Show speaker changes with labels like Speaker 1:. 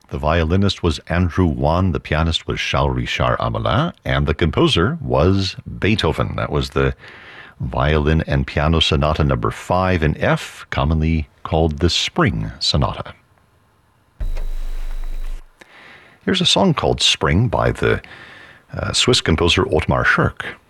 Speaker 1: The violinist was Andrew Wan, the pianist was Charles Richard Amelin, and the composer was Beethoven. That was the Violin and Piano Sonata number 5 in F, commonly called the Spring Sonata. Here's a song called Spring by the Swiss composer Ottmar Schirk.